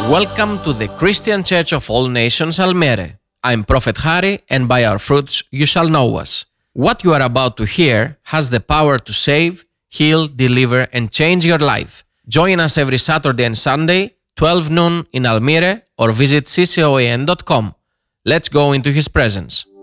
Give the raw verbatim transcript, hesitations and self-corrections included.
Welcome to the Christian Church of All Nations Almere. I'm Prophet Harry, and by our fruits you shall know us. What you are about to hear has the power to save, heal, deliver, and change your life. Join us every Saturday and Sunday, twelve noon in Almere, or visit c c o a n dot com. Let's go into His presence.